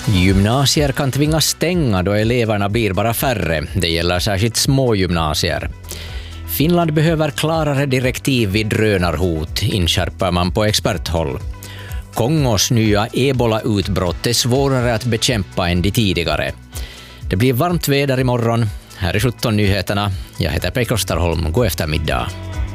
Gymnasier kan tvingas stänga då eleverna blir bara färre. Det gäller särskilt små gymnasier. Finland behöver klarare direktiv vid drönarhot, inskärper man på experthåll. Kongos nya ebola-utbrott är svårare att bekämpa än de tidigare. Det blir varmt väder imorgon. Här är 17 nyheterna. Jag heter Pekka Starholm. God eftermiddag.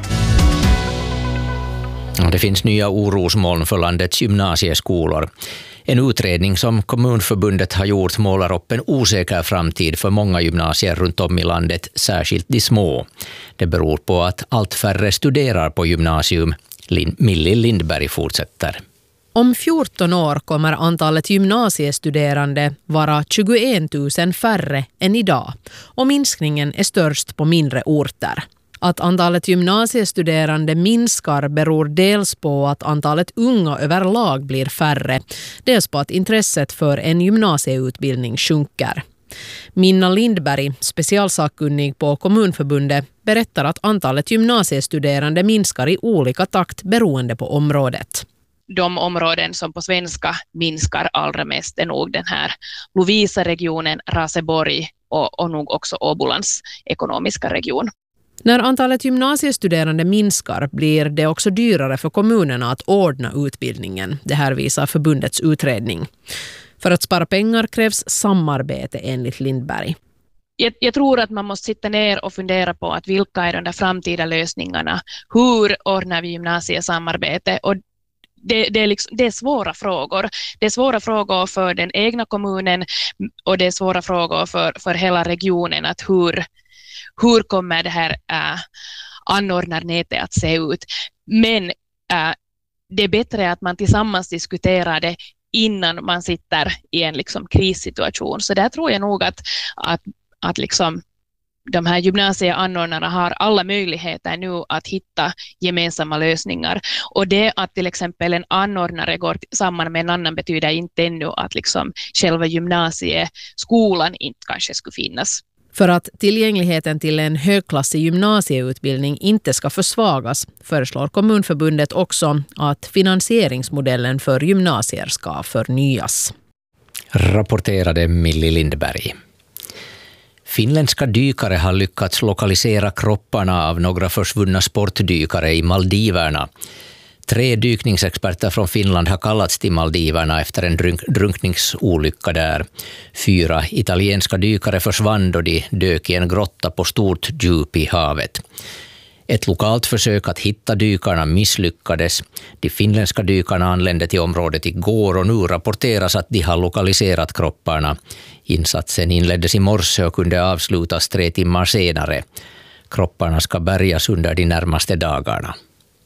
Det finns nya orosmoln för landets gymnasieskolor. En utredning som Kommunförbundet har gjort målar upp en osäker framtid för många gymnasier runt om i landet, särskilt de små. Det beror på att allt färre studerar på gymnasium. Millie Lindberg fortsätter. Om 14 år kommer antalet gymnasiestuderande vara 21 000 färre än idag, och minskningen är störst på mindre orter. Att antalet gymnasiestuderande minskar beror dels på att antalet unga överlag blir färre, dels på att intresset för en gymnasieutbildning sjunker. Minna Lindberg, specialsakkunnig på Kommunförbundet, berättar att antalet gymnasiestuderande minskar i olika takt beroende på området. De områden som på svenska minskar allra mest är nog den här Lovisa-regionen, Raseborg och nog också Åbolands ekonomiska region. När antalet gymnasiestuderande minskar blir det också dyrare för kommunerna att ordna utbildningen. Det här visar förbundets utredning. För att spara pengar krävs samarbete enligt Lindberg. Jag tror att man måste sitta ner och fundera på att vilka är de där framtida lösningarna. Hur ordnar vi gymnasiesamarbete? Och det är svåra frågor. Det är svåra frågor för den egna kommunen och det är svåra frågor för hela regionen. Att hur kommer det här anordnarnätet att se ut? Men det är bättre att man tillsammans diskuterar det innan man sitter i en krissituation. Så där tror jag nog att de här gymnasieanordnarna har alla möjligheter nu att hitta gemensamma lösningar. Och det att till exempel en anordnare går samman med en annan betyder inte ännu att själva gymnasieskolan inte kanske skulle finnas. För att tillgängligheten till en högklassig gymnasieutbildning inte ska försvagas föreslår Kommunförbundet också att finansieringsmodellen för gymnasier ska förnyas. Rapporterade Millie Lindberg. Finländska dykare har lyckats lokalisera kropparna av några försvunna sportdykare i Maldiverna. 3 dykningsexperter från Finland har kallats till Maldiverna efter en drunkningsolycka där. 4 italienska dykare försvann då de dök i en grotta på stort djup i havet. Ett lokalt försök att hitta dykarna misslyckades. De finländska dykarna anlände till området igår och nu rapporteras att de har lokaliserat kropparna. Insatsen inleddes i morse och kunde avslutas 3 timmar senare. Kropparna ska bärgas under de närmaste dagarna.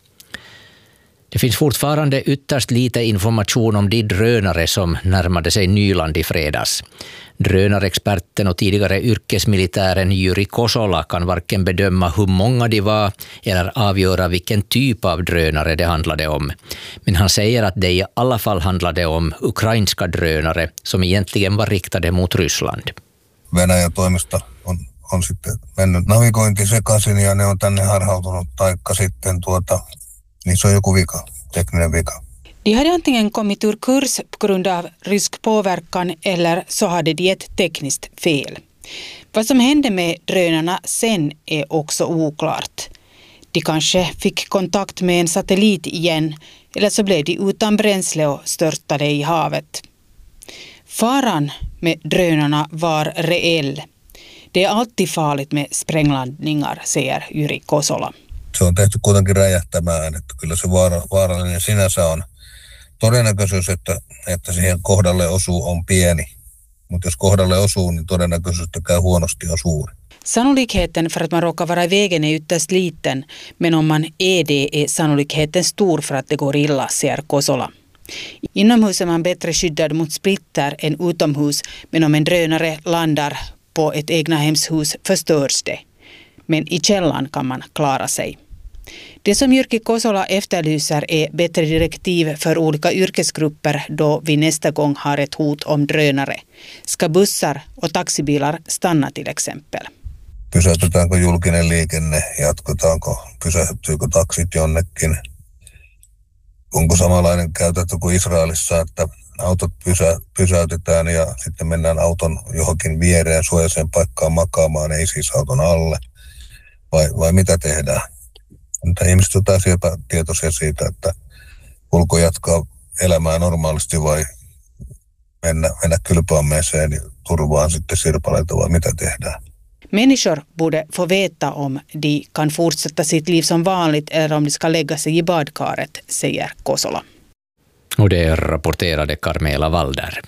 Det finns fortfarande ytterst lite information om de drönare som närmade sig Nyland i fredags. Drönarexperten och tidigare yrkesmilitären Jyri Kosola kan varken bedöma hur många de var eller avgöra vilken typ av drönare det handlade om. Men han säger att det i alla fall handlade om ukrainska drönare som egentligen var riktade mot Ryssland. Venäjän toimesta on sitten mennyt navigointi sekaisin ja ne on tänne harhautunut taikka sitten niin se on joku vika, tekninen vika. De hade antingen kommit ur kurs på grund av rysk påverkan eller så hade de ett tekniskt fel. Vad som hände med drönarna sen är också oklart. De kanske fick kontakt med en satellit igen eller så blev de utan bränsle och störtade i havet. Faran med drönarna var reell. Det är alltid farligt med spränglandningar, säger Jyri Kosola. Se on tehty kuitenkin räjähtämään, että kyllä se vaarallinen sinänsä on. Todennäköisyys, että siihen kohdalle osuu on pieni, mutta jos kohdalle osuu, niin todennäköisyys, että käy huonosti on suuri. Sannolikheten för att man råkar vara i vägen är ytterst liten, men om man är det är sannolikheten stor för att det går illa, säger Kosola. Inomhus är man bättre skyddad mot splitter än utomhus, men om en drönare landar på ett egnahemshus förstörs det. Men i källan kan man klara sig. Det som Jyri Kosola efterlyser är bättre direktiv för olika yrkesgrupper då vi nästa gång har ett hot om drönare. Ska bussar och taxibilar stanna till exempel? Pysäytetäänkö julkinen liikenne? Pysähtyykö taksit jonnekin? Onko samanlainen käytäntö kuin Israelissa, autot pysäytetään ja sitten mennään auton johonkin viereen suojaiseen paikkaan makaamaan, ei siis auton alle. Vai mitä tehdään? Mutta ihmiset ovat tietoisia siitä, että kulku jatkaa elämää normaalisti vai mennä kylpyammeeseen turvaan sitten sirpaleita vai mitä tehdään? Människor borde få veta om de kan fortsätta sitt liv som vanligt eller om de ska lägga sig i badkaret, säger Kosola. Och det rapporterade Carmela Walder.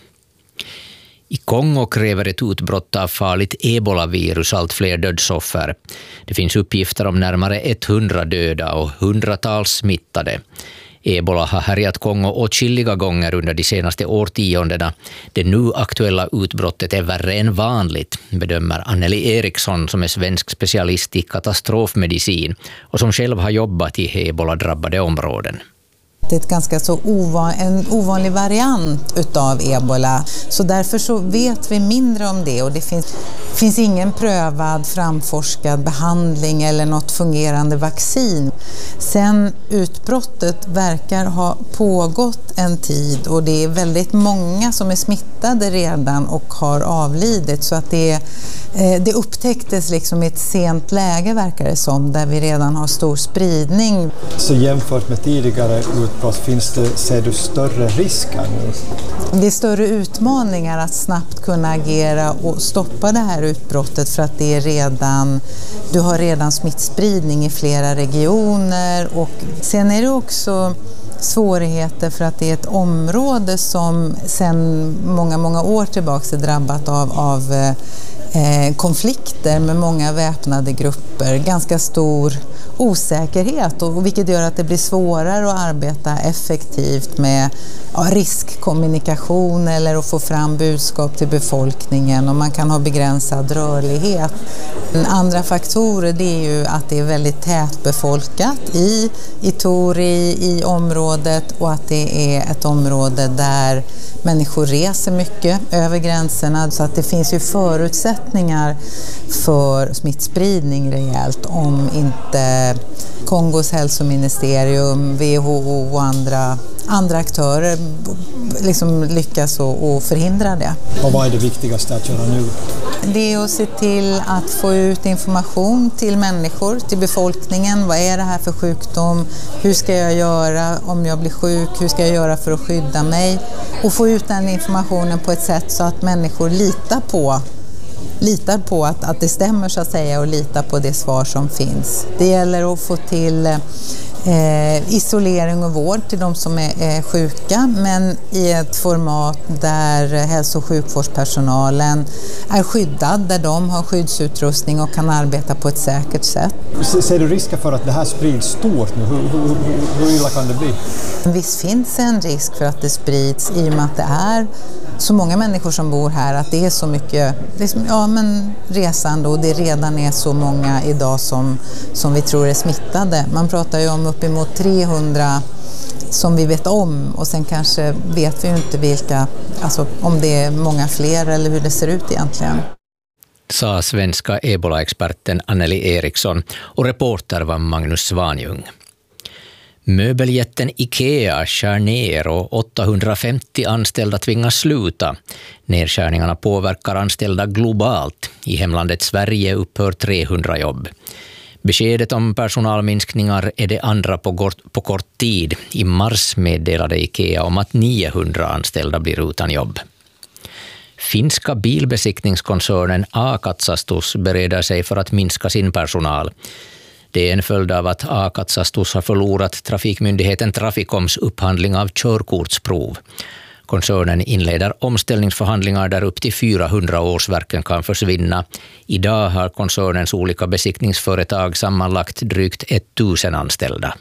I Kongo kräver ett utbrott av farligt ebola-virus allt fler dödsoffer. Det finns uppgifter om närmare 100 döda och hundratals smittade. Ebola har härjat Kongo åtskilliga gånger under de senaste årtiondena. Det nu aktuella utbrottet är värre än vanligt, bedömer Anneli Eriksson som är svensk specialist i katastrofmedicin och som själv har jobbat i ebola-drabbade områden. Det är ett ganska så en ovanlig variant utav ebola. Så därför så vet vi mindre om det och det finns ingen prövad, framforskad behandling eller något fungerande vaccin. Sen utbrottet verkar ha pågått en tid och det är väldigt många som är smittade redan och har avlidit, så att det upptäcktes liksom i ett sent läge verkar det som, där vi redan har stor spridning. Så jämfört med tidigare utbrott ser du större risker nu? Det är större utmaningar att snabbt kunna agera och stoppa det här utbrottet, för att du har redan smittspridning i flera regioner, och sen är det också svårigheter för att det är ett område som sedan många år tillbaka är drabbat av konflikter med många väpnade grupper, ganska stor osäkerhet, och vilket gör att det blir svårare att arbeta effektivt med riskkommunikation eller att få fram budskap till befolkningen, och man kan ha begränsad rörlighet. Andra faktorer, det är ju att det är väldigt tätbefolkat i Ituri, i området, och att det är ett område där människor reser mycket över gränserna, så att det finns ju förutsättningar för smittspridning rejält om inte Kongos hälsoministerium, WHO och andra aktörer liksom lyckas och förhindra det. Och vad är det viktigaste att göra nu? Det är att se till att få ut information till människor, till befolkningen. Vad är det här för sjukdom? Hur ska jag göra om jag blir sjuk? Hur ska jag göra för att skydda mig? Och få ut den informationen på ett sätt så att människor litar på att det stämmer, så att säga, och litar på det svar som finns. Det gäller att få till isolering och vård till de som är sjuka, men i ett format där hälso- och sjukvårdspersonalen är skyddad, där de har skyddsutrustning och kan arbeta på ett säkert sätt. Ser du risker för att det här sprids stort nu? Hur illa kan det bli? Visst finns en risk för att det sprids, i och med att det är så många människor som bor här, att det är så mycket resande, och det redan är så många idag som vi tror är smittade. Man pratar ju om uppemot 300 som vi vet om, och sen kanske vet vi ju inte vilka, alltså om det är många fler eller hur det ser ut egentligen. Sa svenska ebola-experten Anneli Eriksson, och reporter var Magnus Svanjung. Möbeljätten IKEA skär ner och 850 anställda tvingas sluta. Nedskärningarna påverkar anställda globalt. I hemlandet Sverige upphör 300 jobb. Beskedet om personalminskningar är det andra på kort tid. I mars meddelade IKEA om att 900 anställda blir utan jobb. Finska bilbesiktningskoncernen A-Katsastus bereder sig för att minska sin personal. Det är en följd av att A-Katsastus har förlorat trafikmyndigheten Traficoms upphandling av körkortsprov. Koncernen inleder omställningsförhandlingar där upp till 400 årsverken kan försvinna. Idag har koncernens olika besiktningsföretag sammanlagt drygt 1000 anställda.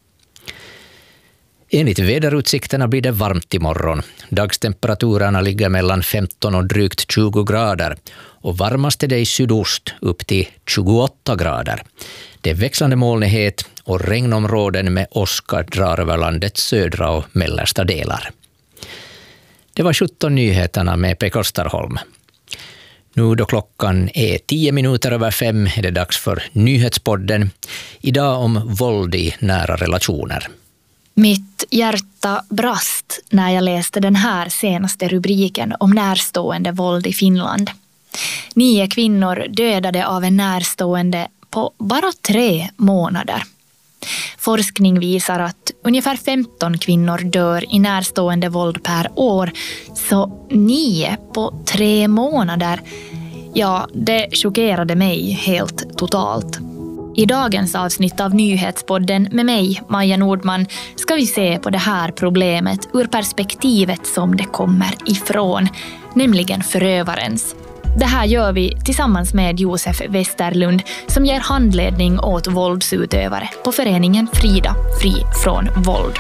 Enligt väderutsikterna blir det varmt imorgon. Dagstemperaturen ligger mellan 15 och drygt 20 grader. Och varmast är det i sydost upp till 28 grader. Det är växlande molnighet och regnområden med åska drar över landets södra och mellersta delar. Det var 17 nyheterna med Pekka Starholm. Nu då klockan är 5:10 är det dags för Nyhetspodden. Idag om våld i nära relationer. Mitt hjärta brast när jag läste den här senaste rubriken om närstående våld i Finland. 9 kvinnor dödade av en närstående på bara 3 månader. Forskning visar att ungefär 15 kvinnor dör i närstående våld per år, så 9 på 3 månader, ja, det chockerade mig helt totalt. I dagens avsnitt av Nyhetspodden med mig, Maja Nordman, ska vi se på det här problemet ur perspektivet som det kommer ifrån, nämligen förövarens. Det här gör vi tillsammans med Josef Westerlund som ger handledning åt våldsutövare på föreningen Frida, fri från våld.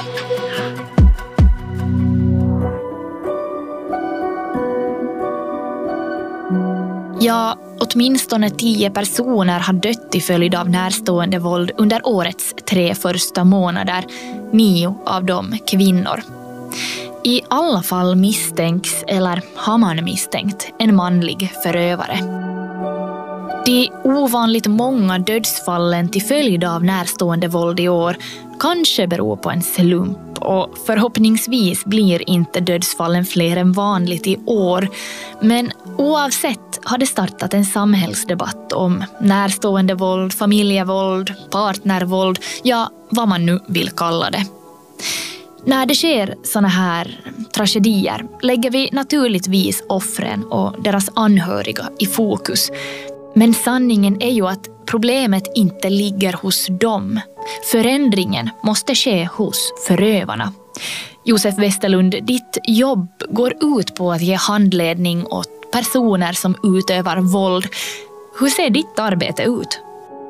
Ja, åtminstone 10 personer har dött till följd av närstående våld under årets 3 första månader, 9 av dem kvinnor. I alla fall misstänks, eller har man misstänkt, en manlig förövare. De ovanligt många dödsfallen till följd av närstående våld i år kanske beror på en slump, och förhoppningsvis blir inte dödsfallen fler än vanligt i år. Men oavsett har det startat en samhällsdebatt om närstående våld, familjevåld, partnervåld, ja, vad man nu vill kalla det. När det sker såna här tragedier lägger vi naturligtvis offren och deras anhöriga i fokus. Men sanningen är ju att problemet inte ligger hos dem. Förändringen måste ske hos förövarna. Josef Westerlund, ditt jobb går ut på att ge handledning åt personer som utövar våld. Hur ser ditt arbete ut?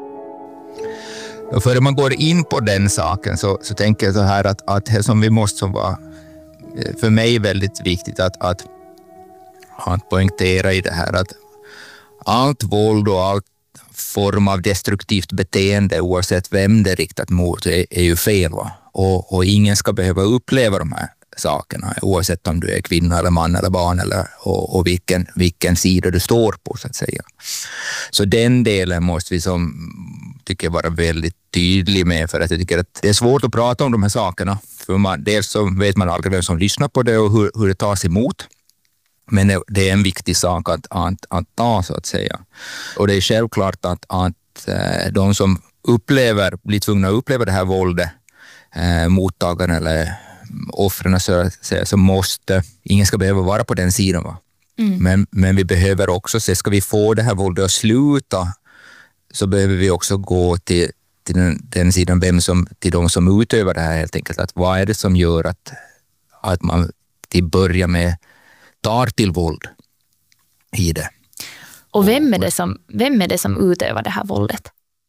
Och före man går in på den saken så tänker jag så här att det som vi måste vara för mig väldigt viktigt att poängtera i det här, att allt våld och allt form av destruktivt beteende oavsett vem det är riktat mot är ju fel, va? Och ingen ska behöva uppleva de här sakerna oavsett om du är kvinna eller man eller barn och vilken sida du står på, så att säga. Så den delen måste vi tycker vara väldigt tydlig med, för att jag tycker att det är svårt att prata om de här sakerna, för dels så vet man aldrig vem som lyssnar på det och hur det tas emot. Men det är en viktig sak att ta, så att säga. Och det är självklart att de som blir tvungna att uppleva det här våldet, mottagaren eller offren, så måste, ingen ska behöva vara på den sidan, va? Men vi behöver också, ska vi få det här våldet att sluta, så behöver vi också gå till den sidan, till de som utövar det här, helt enkelt. Att vad är det som gör att man till börja med tar till våld i det. Och vem är det som utövar det här våldet?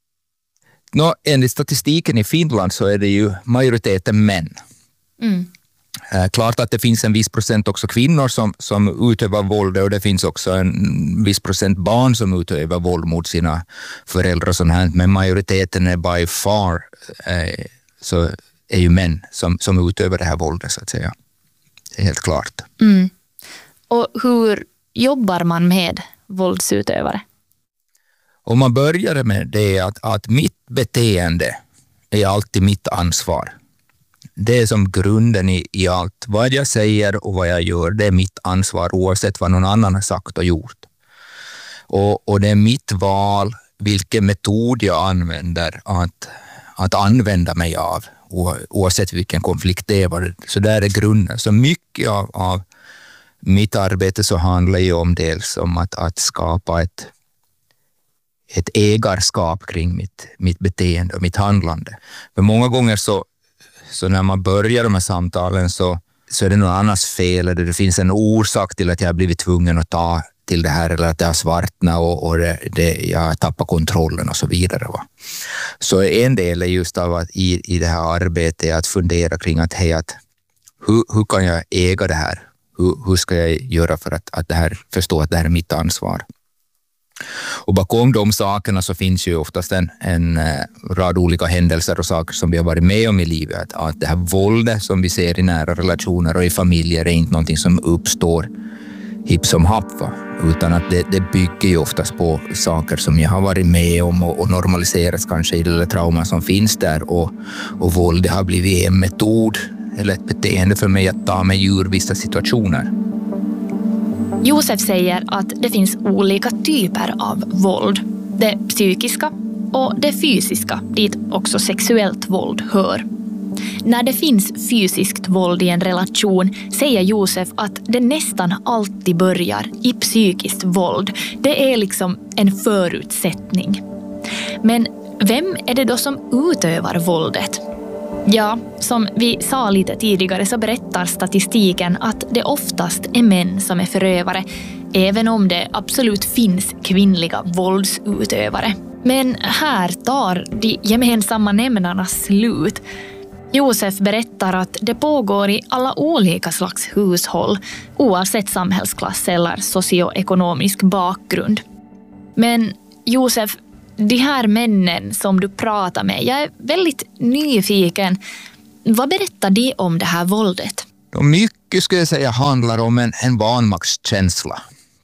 Enligt statistiken i Finland så är det ju majoriteten män. Klart att det finns en viss procent också kvinnor som utövar våld, och det finns också en viss procent barn som utövar våld mot sina föräldrar och sånt här. Men majoriteten är by far så är ju män som utövar det här våldet, så att säga. Det är helt klart. Och hur jobbar man med våldsutövare? Om man börjar med det att mitt beteende är alltid mitt ansvar. Det är som grunden i allt. Vad jag säger och vad jag gör, det är mitt ansvar oavsett vad någon annan har sagt och gjort. Och det är mitt val vilken metod jag använder att använda mig av, oavsett vilken konflikt det är. Så där är grunden. Så mycket av mitt arbete så handlar ju om dels om att skapa ett ägarskap kring mitt beteende och mitt handlande. För många gånger så när man börjar de här samtalen så är det någon annans fel, eller det finns en orsak till att jag har blivit tvungen att ta till det här, eller att det har svartnat och jag tappar kontrollen och så vidare. Va? Så en del är just av att i det här arbetet att fundera kring att hur kan jag äga det här? Hur ska jag göra för att förstå att det här är mitt ansvar? Och bakom de sakerna så finns ju oftast en rad olika händelser och saker som vi har varit med om i livet. Att det här våldet som vi ser i nära relationer och i familjer är inte någonting som uppstår hipp som happ, va? Utan att det bygger ju oftast på saker som jag har varit med om och normaliserats kanske i det trauma som finns där, och våld har blivit en metod eller ett beteende för mig att ta mig ur vissa situationer. Josef säger att det finns olika typer av våld. Det psykiska och det fysiska, dit också sexuellt våld hör. När det finns fysiskt våld i en relation säger Josef att det nästan alltid börjar i psykiskt våld. Det är liksom en förutsättning. Men vem är det då som utövar våldet? Ja, som vi sa lite tidigare så berättar statistiken att det oftast är män som är förövare, även om det absolut finns kvinnliga våldsutövare. Men här tar de gemensamma nämnarna slut. Josef berättar att det pågår i alla olika slags hushåll, oavsett samhällsklass eller socioekonomisk bakgrund. Men Josef, de här männen som du pratar med, jag är väldigt nyfiken. Vad berättar de om det här våldet? Mycket skulle jag säga handlar om en vanmaktskänsla.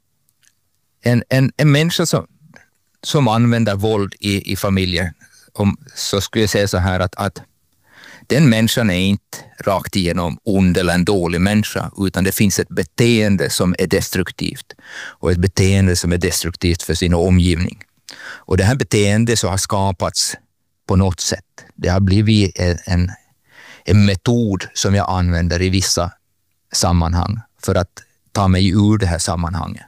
En människa som använder våld i familjer, så skulle jag säga så här att den människan är inte rakt igenom ond eller en dålig människa, utan det finns ett beteende som är destruktivt och ett beteende som är destruktivt för sin omgivning. Och det här beteendet så har skapats på något sätt. Det har blivit en metod som jag använder i vissa sammanhang för att ta mig ur det här sammanhanget.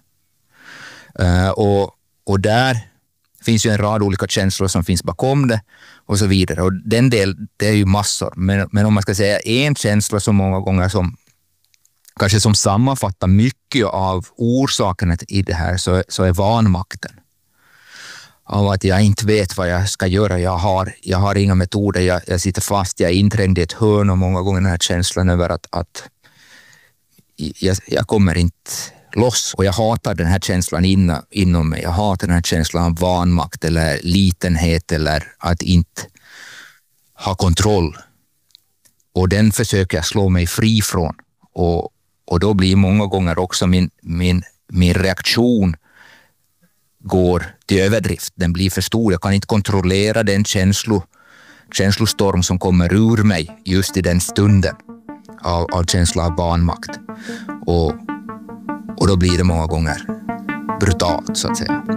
Och där finns ju en rad olika känslor som finns bakom det och så vidare. Och den del, det är ju massor. Men om man ska säga en känsla som många gånger som sammanfattar mycket av orsakerna i det här, så är vanmakten. Av att jag inte vet vad jag ska göra. Jag har inga metoder. Jag sitter fast. Jag är inträngd i ett hörn, och många gånger den här känslan över att jag kommer inte loss. Och jag hatar den här känslan inom mig. Jag hatar den här känslan av vanmakt eller litenhet eller att inte ha kontroll. Och den försöker jag slå mig fri från. Och då blir många gånger också min reaktion går till överdrift. Den blir för stor. Jag kan inte kontrollera den känslostorm som kommer ur mig just i den stunden av känsla av vanmakt. Och då blir det många gånger brutalt, så att säga.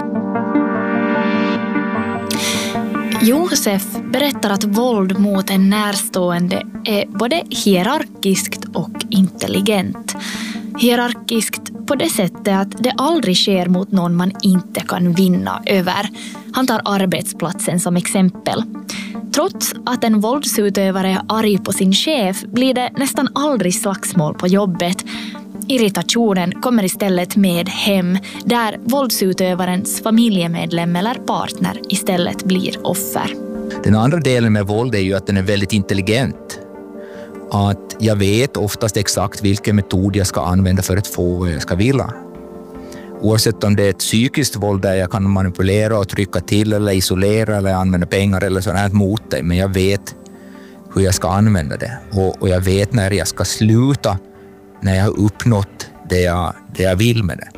Josef berättar att våld mot en närstående är både hierarkiskt och intelligent. Hierarkiskt på det sättet att det aldrig sker mot någon man inte kan vinna över. Han tar arbetsplatsen som exempel. Trots att en våldsutövare är arg på sin chef blir det nästan aldrig slagsmål på jobbet. Irritationen kommer istället med hem, där våldsutövarens familjemedlem eller partner istället blir offer. Den andra delen med våld är ju att den är väldigt intelligent. Att jag vet oftast exakt vilken metod jag ska använda för att få vad jag ska vilja. Oavsett om det är ett psykiskt våld där jag kan manipulera och trycka till eller isolera eller använda pengar eller sånt här mot dig. Men jag vet hur jag ska använda det. Och jag vet när jag ska sluta, när jag har uppnått det jag vill med det.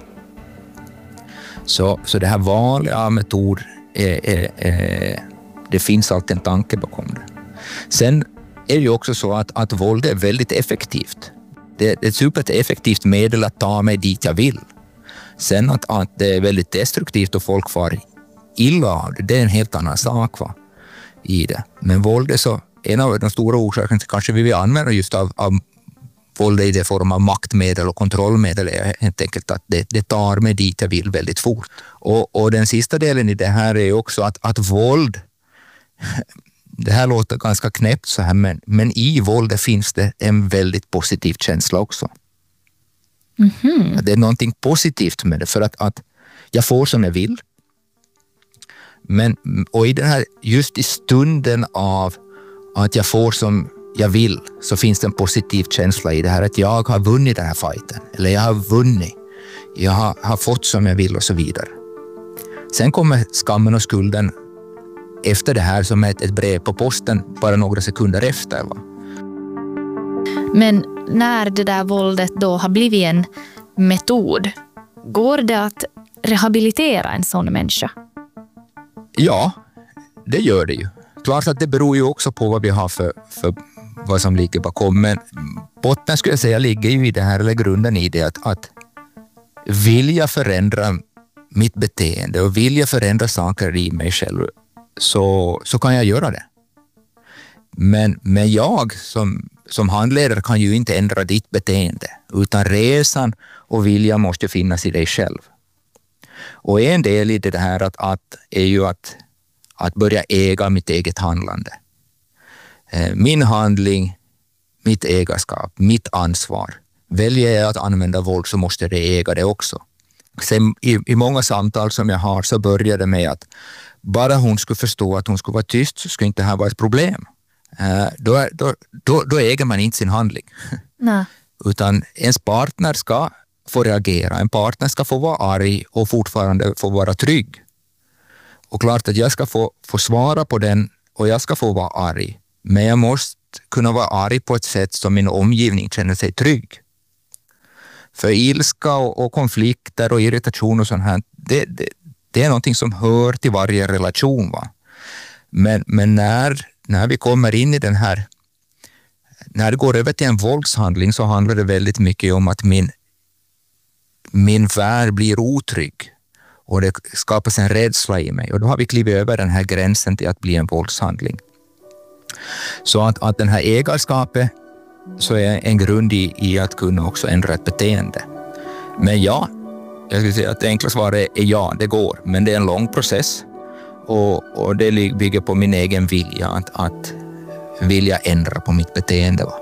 Så det här valet av metod, det finns alltid en tanke bakom det. Sen är det ju också så att våld är väldigt effektivt. Det är ett supereffektivt medel att ta mig dit jag vill. Sen att det är väldigt destruktivt och folk far illa av det är en helt annan sak i det. Men våld är så en av de stora orsakerna till kanske vi vill använda just av våld i det form av maktmedel och kontrollmedel är helt enkelt att det tar mig dit jag vill väldigt fort. Och den sista delen i det här är också att våld, det här låter ganska knäppt så här, men i våld finns det en väldigt positiv känsla också. Mm-hmm. Det är någonting positivt med det för att jag får som jag vill. Och i den här, just i stunden av att jag får som jag vill, så finns det en positiv känsla i det här att jag har vunnit den här fighten. Eller jag har vunnit. Jag har fått som jag vill och så vidare. Sen kommer skammen och skulden efter det här som ett brev på posten bara några sekunder efter. Va? Men när det där våldet då har blivit metod. Går det att rehabilitera en sån människa? Ja, det gör det ju. Klart att det beror ju också på vad vi har för vad som ligger bakom. Men botten skulle jag säga ligger ju i det här, eller grunden i det att vilja förändra mitt beteende och vilja förändra saker i mig själv, så kan jag göra det. Men jag som handledare kan ju inte ändra ditt beteende, utan resan och vilja måste finnas i dig själv. Och en del i det här är ju att börja äga mitt eget handlande. Min handling, mitt ägarskap, mitt ansvar. Väljer jag att använda våld så måste det äga det också. Sen i många samtal som jag har så börjar det med att bara hon skulle förstå att hon skulle vara tyst så skulle inte det här vara ett problem. Då äger man inte sin handling. Nej. Utan ens partner ska få reagera. En partner ska få vara arg och fortfarande få vara trygg. Och klart att jag ska få svara på den och jag ska få vara arg. Men jag måste kunna vara arg på ett sätt som min omgivning känner sig trygg. För ilska och konflikter och irritation och sånt här, det är någonting som hör till varje relation. Va? Men när vi kommer in i den här, när det går över till en våldshandling så handlar det väldigt mycket om att min värld blir otrygg och det skapas en rädsla i mig och då har vi klivit över den här gränsen till att bli en våldshandling. Så att den här ägarskapet så är en grund i att kunna också ändra ett beteende. Men ja, jag skulle säga att det enkla svaret är ja, det går. Men det är en lång process och det bygger på min egen vilja att vilja ändra på mitt beteende. Va?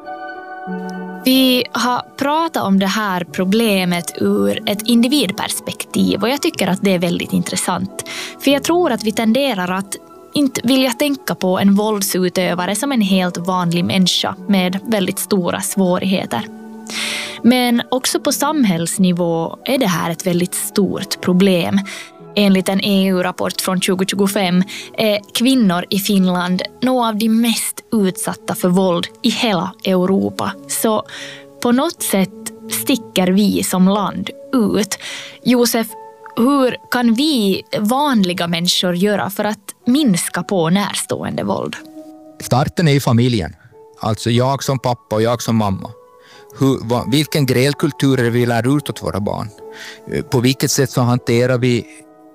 Vi har pratat om det här problemet ur ett individperspektiv och jag tycker att det är väldigt intressant. För jag tror att vi tenderar att inte vilja tänka på en våldsutövare som en helt vanlig människa med väldigt stora svårigheter. Men också på samhällsnivå är det här ett väldigt stort problem. Enligt en EU-rapport från 2025 är kvinnor i Finland några av de mest utsatta för våld i hela Europa. Så på något sätt sticker vi som land ut. Josef, hur kan vi vanliga människor göra för att minska på närstående våld? Starten är i familjen. Alltså jag som pappa och jag som mamma. Vilken grälkultur vi lär ut åt våra barn? På vilket sätt så hanterar vi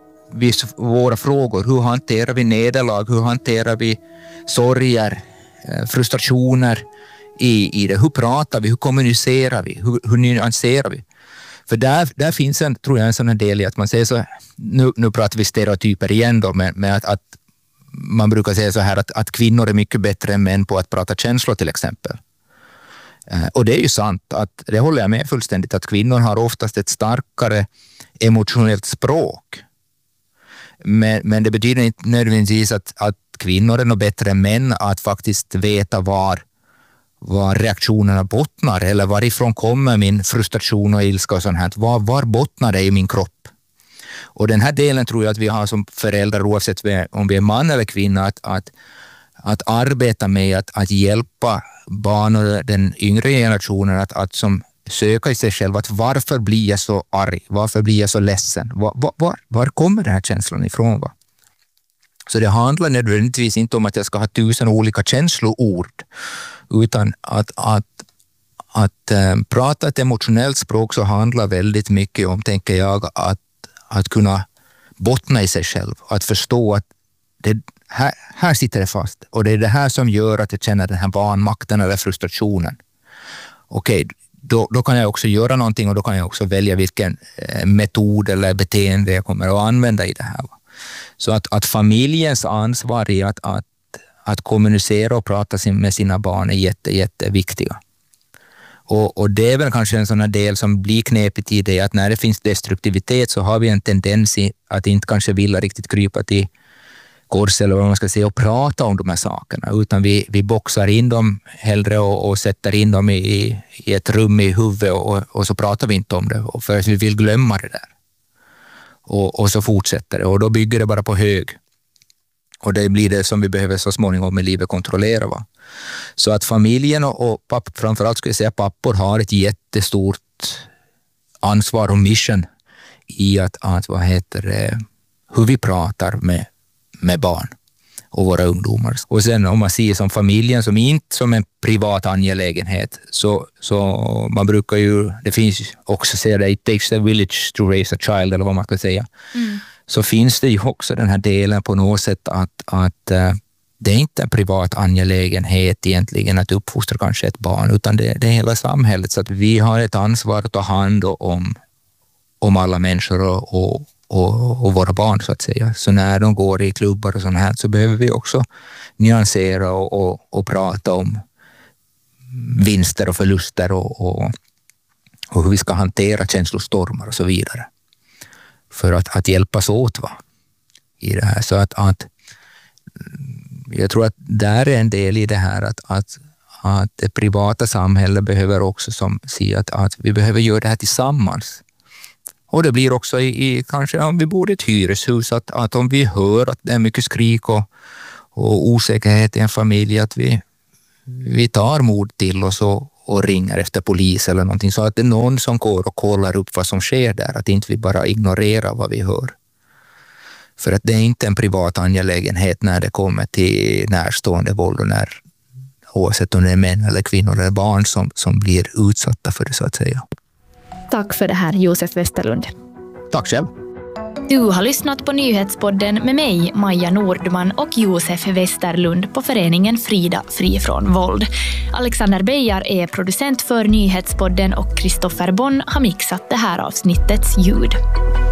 våra frågor? Hur hanterar vi nederlag? Hur hanterar vi sorger, frustrationer i det? Hur pratar vi? Hur kommunicerar vi? Hur nyanserar vi? För där finns tror jag en sån del i att man säger så, nu pratar vi stereotyper igen då, med att man brukar säga så här att kvinnor är mycket bättre än män på att prata känslor till exempel. Och det är ju sant, att det håller jag med fullständigt, att kvinnor har oftast ett starkare emotionellt språk. Men det betyder inte nödvändigtvis att kvinnor är nog bättre än män att faktiskt veta var reaktionerna bottnar eller varifrån kommer min frustration och ilska och sånt här. Var bottnar det i min kropp? Och den här delen tror jag att vi har som föräldrar, oavsett om vi är man eller kvinna, att arbeta med att hjälpa barn och den yngre generationen att som söka i sig själv att varför blir jag så arg? Varför blir jag så ledsen? Var kommer den här känslan ifrån? Va? Så det handlar nödvändigtvis inte om att jag ska ha 1000 olika känsloord, utan att prata ett emotionellt språk så handlar väldigt mycket om, tänker jag, att kunna bottna i sig själv. Att förstå att här sitter det fast och det är det här som gör att jag känner den här vanmakten eller frustrationen. Okej, då kan jag också göra någonting och då kan jag också välja vilken metod eller beteende jag kommer att använda i det här. Så att familjens ansvar i att kommunicera och prata med sina barn är jätteviktiga. Och det är väl kanske en sån här del som blir knepigt i det, att när det finns destruktivitet så har vi en tendens att inte kanske vilja riktigt krypa till kors eller vad man ska säga och prata om de här sakerna, utan vi boxar in dem hellre och sätter in dem i ett rum i huvudet och så pratar vi inte om det för att vi vill glömma det där. Och så fortsätter det och då bygger det bara på hög. Och det blir det som vi behöver så småningom med livet kontrollera. Va? Så att familjen och framförallt skulle jag säga pappor har ett jättestort ansvar och mission i att hur vi pratar med barn och våra ungdomar. Och sen om man ser som familjen som inte som en privat angelägenhet, så man brukar ju, det finns också säga det, it takes a village to raise a child, eller vad man ska säga. Så finns det ju också den här delen på något sätt att det är inte en privat angelägenhet egentligen att uppfostra kanske ett barn, utan det är hela samhället, så att vi har ett ansvar att ta hand om alla människor och våra barn så att säga. Så när de går i klubbar och sånt här så behöver vi också nyansera och prata om vinster och förluster och hur vi ska hantera känslostormar och så vidare. För att hjälpas åt i det här. Så att jag tror att där är en del i det här att det privata samhället behöver också se att vi behöver göra det här tillsammans. Och det blir också kanske om vi bor i ett hyreshus att om vi hör att det är mycket skrik och osäkerhet i en familj, att vi tar mod till oss och ringer efter polis eller någonting, så att det är någon som går och kollar upp vad som sker där, att inte vi bara ignorerar vad vi hör. För att det är inte en privat angelägenhet när det kommer till närstående våld, och oavsett om det är män eller kvinnor eller barn som blir utsatta för det så att säga. Tack för det här, Josef Westerlund. Tack själv. Du har lyssnat på Nyhetspodden med mig, Maja Nordman, och Josef Westerlund på föreningen Frida fri från våld. Alexander Beijar är producent för Nyhetspodden och Kristoffer Bonn har mixat det här avsnittets ljud.